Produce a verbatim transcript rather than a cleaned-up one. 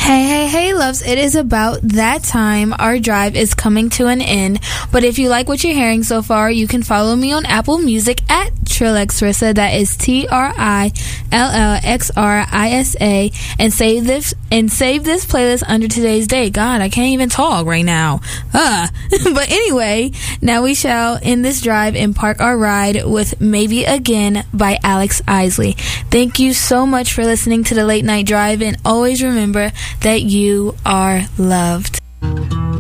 Hey, hey, hey, loves. It is about that time. Our drive is coming to an end. But if you like what you're hearing so far, you can follow me on Apple Music at Trillxrissa. That is T R I L L X R I S A. And save this and save this playlist under today's date. God, I can't even talk right now. Uh. But anyway, now we shall end this drive and park our ride with Maybe Again by Alex Isley. Thank you so much for listening to the Late Night Drive, and always remember that you are loved.